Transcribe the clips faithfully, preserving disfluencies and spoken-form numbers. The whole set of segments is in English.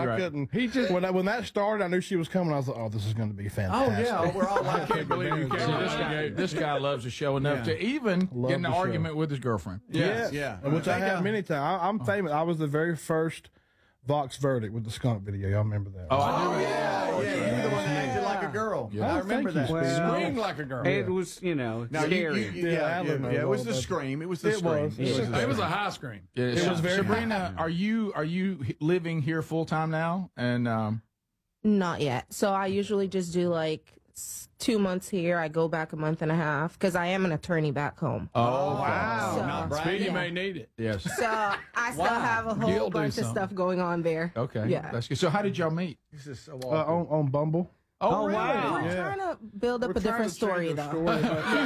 I right. couldn't. He just when I, when that started, I knew she was coming. I was like, oh, this is going to be Oh, fantastic. yeah. We're all I like, can't believe you came to this guy. This guy loves the show enough Yeah. to even Love get in an the show. argument with his girlfriend. Yes, Yeah, yeah. which I Think, have uh, many times. I, I'm famous. I was the very first Vox verdict with the skunk video. Y'all remember that? Oh, I do. Oh, yeah, yeah. You're the one that acted like a girl. Yeah. I Oh, remember thank that. you, Speedy. Well, Screamed like a girl. It was, you know, No, you, scary. you, you, Yeah, yeah, Alan yeah, knows yeah, it all was the about scream. It was the It scream. was. It It was, was the It was scream. a high screen. It was very Sabrina, are you are you h- living here full time now? And um, Not yet. So I usually just do like s- two months here. I go back a month and a half because I am an attorney back home. oh wow. So- Not bragging. Speedy Yeah. may need it. yes, So I still have a whole You'll do bunch of something. stuff going on there. okay, Yeah. that's good. So how did y'all meet? This is so Uh, awkward. on, on Bumble. Oh, wow. We're Yeah. trying to build up We're a trying different to change story, the though. story,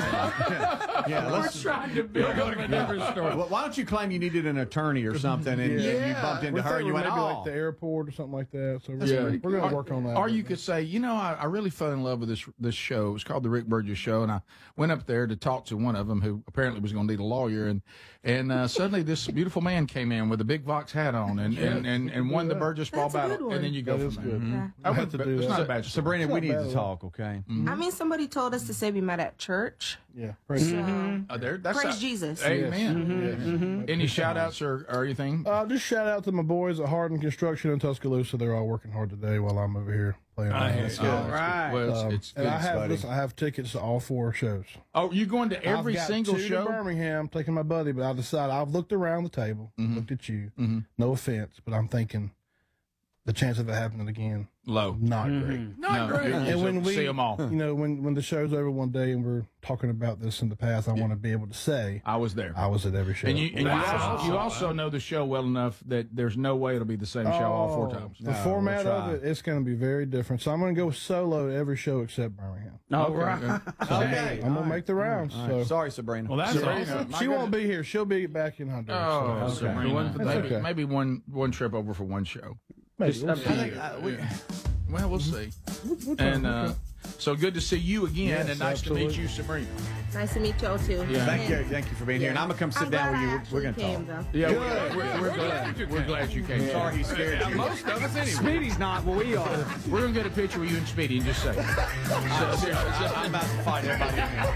but- yeah, We're let's, trying to build up a different story. well, why don't you claim you needed an attorney or something, and you- you Yeah. bumped into we her, think and you we're went, maybe oh. like the airport or something like that. So we're, Yeah. we're going Or- to work on that. Or you could say, you know, I, I really fell in love with this this show. It was called the Rick Burgess Show, and I went up there to talk to one of them who apparently was going to need a lawyer, and and uh, suddenly this beautiful man came in with a big Vox hat on, and and, and, and won the Burgess Ball That's a good battle, one. and then you go That is from there. good. Yeah. I have to do It's that. not a bad story. Sabrina, we not need bad to at talk, okay? I mean, somebody told us to say we met at church. Yeah. Praise So, Uh, there, that's praise a- Jesus. Amen. Any shout outs or, or anything? Uh, just shout out to my boys at Hardin Construction in Tuscaloosa. They're all working hard today while I'm over here playing. I hear That's you. good. Oh, that's right. good. Well, it's, Um, it's and good, I have buddy. listen, I have tickets to all four shows. Oh, you going to every I've got single two show? to Birmingham, taking my buddy, but I decided I've looked around the table, Mm-hmm. looked at you. No offense, but I'm thinking the chance of it happening again, Low. not Mm-hmm. great. Not No. great. And when we see them all, you know, when when the show's over one day and we're talking about this in the past, I want to be able to say I was there. I was at every show. And you, and you, Wow. also, you also know the show well enough that there's no way it'll be the same show all four Oh, times. The No, format we'll of try. it, it's going to be very different. So I'm going to go solo to every show except Birmingham. Oh, Okay. right. Okay. I'm going to make the rounds. So Sorry, Sabrina. Well, that's Sabrina. awesome. she won't be here. She'll be back in Honduras. Oh, so. Okay. Sabrina. That's Maybe, okay. maybe one one trip over for one show. Maybe. Just We'll up see. to I think, you. uh, we, Well, we'll see. We'll try. And uh, so good to see you again, Yes, and nice to meet absolutely. you, Sabrina. Nice to meet y'all, too. Yeah. thank you, thank you for being here, and I'm gonna come sit I'm down glad with you. I We're, we're actually gonna came, talk. though. Yeah, Good. we're, we're, we're glad. We're glad you came. Sorry, he scared you. Most of us anyway. Speedy's not, but we are. We're gonna get a picture with you and Speedy in just a second. I'm, serious. I'm, I'm about to fight everybody in here.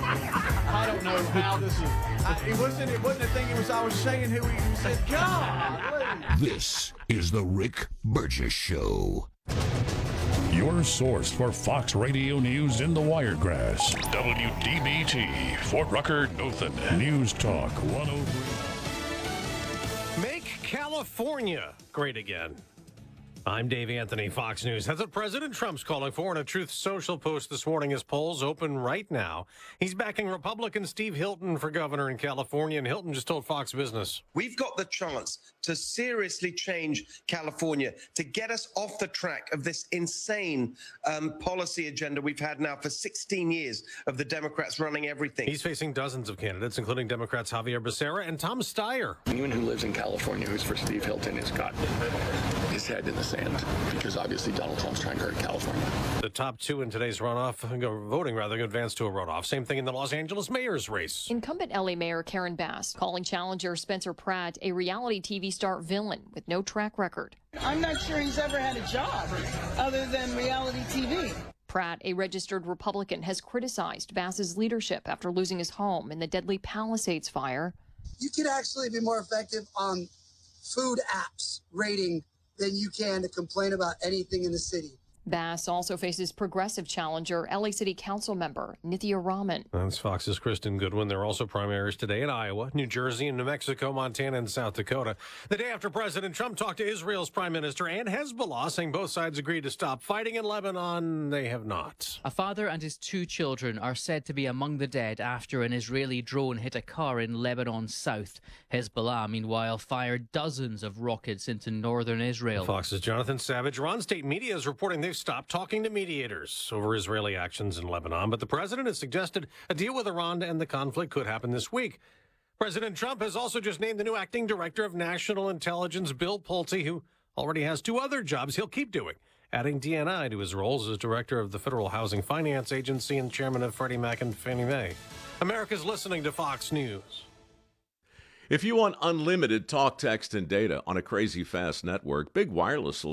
I don't know how this is. I, it wasn't. It wasn't a thing. It was. I was saying who he you said. God. This is the Rick Burgess Show. Your source for Fox Radio News in the Wiregrass. W D B T, Fort Rucker, Dothan. News Talk one oh three. Make California great again. I'm Dave Anthony, Fox News. That's what President Trump's calling for in a Truth Social post this morning as polls open right now. He's backing Republican Steve Hilton for governor in California, and Hilton just told Fox Business. We've got the chance to seriously change California, to get us off the track of this insane um, policy agenda we've had now for sixteen years of the Democrats running everything. He's facing dozens of candidates, including Democrats Javier Becerra and Tom Steyer. Anyone who lives in California who's for Steve Hilton has got his head in the sand because obviously Donald Trump's trying to hurt California. The top two in today's runoff, go voting rather, advance to a runoff. Same thing in the Los Angeles mayor's race. Incumbent L A Mayor Karen Bass calling challenger Spencer Pratt a reality T V star villain with no track record. I'm not sure he's ever had a job other than reality T V. Pratt, a registered Republican, has criticized Bass's leadership after losing his home in the deadly Palisades fire. You could actually be more effective on food apps rating than you can to complain about anything in the city. Bass also faces progressive challenger L A City Council member Nithya Raman. That's Fox's Kristen Goodwin. There are also primaries today in Iowa, New Jersey, and New Mexico, Montana, and South Dakota. The day after President Trump talked to Israel's prime minister and Hezbollah, saying both sides agreed to stop fighting in Lebanon, they have not. A father and his two children are said to be among the dead after an Israeli drone hit a car in Lebanon's south. Hezbollah, meanwhile, fired dozens of rockets into northern Israel. Fox's Jonathan Savage. Iran state media is reporting they've stopped talking to mediators over Israeli actions in Lebanon, but the president has suggested a deal with Iran to end the conflict could happen this week. President Trump has also just named the new acting director of national intelligence, Bill Pulte, who already has two other jobs he'll keep doing, adding D N I to his roles as director of the Federal Housing Finance Agency and chairman of Freddie Mac and Fannie Mae. America's listening to Fox News. If you want unlimited talk, text, and data on a crazy fast network, Big Wireless will